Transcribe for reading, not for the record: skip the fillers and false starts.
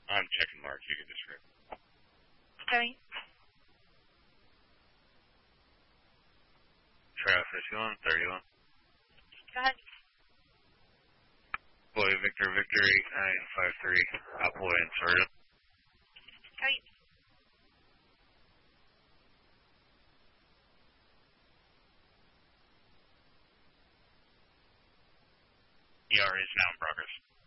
I'm checking marks. You can describe. Going. Traffic 31. Go ahead. Boy, Victor 8953. Apple and Sordo. Going. ER is now in progress.